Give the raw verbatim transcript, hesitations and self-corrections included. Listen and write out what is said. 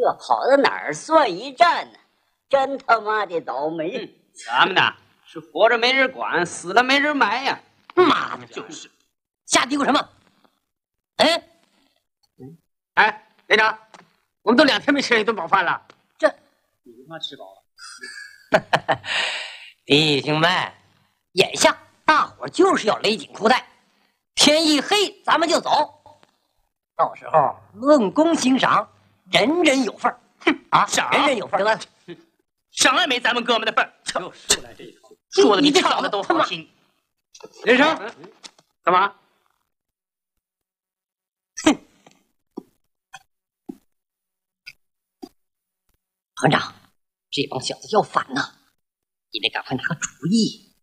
这跑到哪儿算一站呢？真他妈的倒霉！ 嗯、咱们呢是活着没人管，死了没人埋呀！ 妈的，就是瞎嘀咕什么？哎， 哎，连长，我们都两天没吃一顿饱饭了。 这你他妈吃饱了？ 弟兄们，眼下大伙就是要勒紧裤带，天一黑咱们就走，到时候论功行赏，人人有份儿。哼啊， 赏人人有份儿。 赏也没咱们哥们的份儿。 又说来这一口， 说的比唱的都好听。连生，干嘛？ 哼，团长，这帮小子要反呢，你得赶快拿个主意。